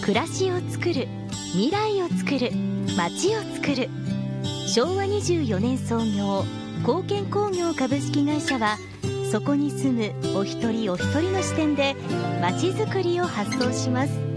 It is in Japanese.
暮らしをつくる、未来をつくる、街をつくる。昭和24年創業、貢献工業株式会社は、そこに住むお一人お一人の視点で街づくりを発想します。